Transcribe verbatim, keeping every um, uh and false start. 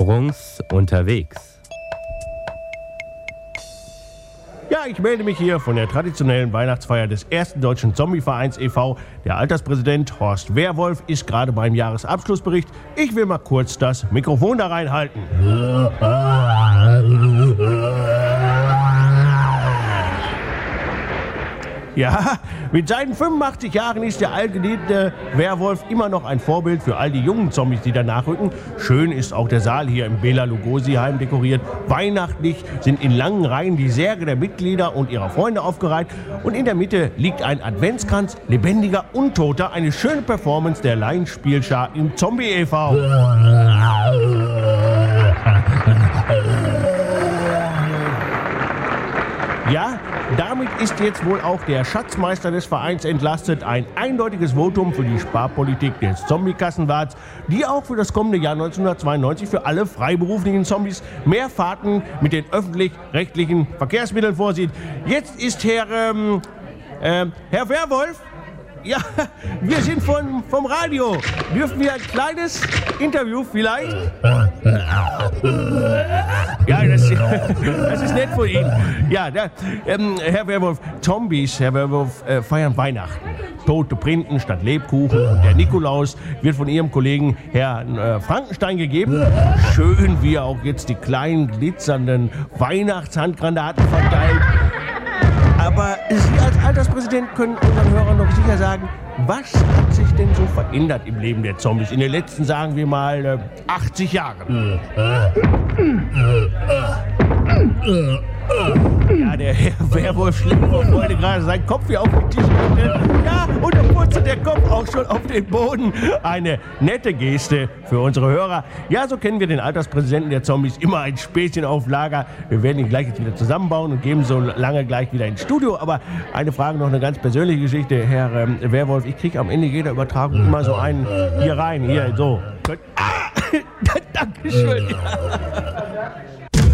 Rungs unterwegs. Ja, ich melde mich hier von der traditionellen Weihnachtsfeier des ersten Deutschen Zombie-Vereins e V Der Alterspräsident Horst Werwolf ist gerade beim Jahresabschlussbericht. Ich will mal kurz das Mikrofon da reinhalten. Ja, mit seinen fünfundachtzig Jahren ist der allgeliebte Werwolf immer noch ein Vorbild für all die jungen Zombies, die da nachrücken. Schön ist auch der Saal hier im Bela Lugosi-Heim dekoriert. Weihnachtlich sind in langen Reihen die Särge der Mitglieder und ihrer Freunde aufgereiht. Und in der Mitte liegt ein Adventskranz, lebendiger Untoter, eine schöne Performance der Laienspielschar im Zombie e V Ja, damit ist jetzt wohl auch der Schatzmeister des Vereins entlastet. Ein eindeutiges Votum für die Sparpolitik des Zombie-Kassenwarts, die auch für das kommende Jahr neunzehnhundertzweiundneunzig für alle freiberuflichen Zombies mehr Fahrten mit den öffentlich-rechtlichen Verkehrsmitteln vorsieht. Jetzt ist Herr, ähm, äh, Herr Werwolf, ja, wir sind von, vom Radio. Dürfen wir ein kleines Interview vielleicht? Ja, das, das ist nett von Ihnen. Ja, da, ähm, Herr Werwolf, Zombies, Herr Werwolf, äh, feiern Weihnachten. Tote Printen statt Lebkuchen. Und der Nikolaus wird von Ihrem Kollegen Herrn äh, Frankenstein gegeben. Schön, wie er auch jetzt die kleinen glitzernden Weihnachtshandgranaten verteilt. Aber Sie als Alterspräsident können unseren Hörern noch sicher sagen, was hat sich denn so verändert im Leben der Zombies in den letzten, sagen wir mal, äh, achtzig Jahren? Ja, der Herr Werwolf schlägt vor Freude gerade seinen Kopf hier auf den Tisch. Ja, und da purzelt der Kopf auch schon auf den Boden. Eine nette Geste für unsere Hörer. Ja, so kennen wir den Alterspräsidenten der Zombies. Immer ein Späßchen auf Lager. Wir werden ihn gleich jetzt wieder zusammenbauen und geben so lange gleich wieder ins Studio. Aber eine Frage, noch eine ganz persönliche Geschichte. Herr ähm, Werwolf, ich kriege am Ende jeder Übertragung immer so einen hier rein. Hier, so. Ah, Dankeschön. Ja.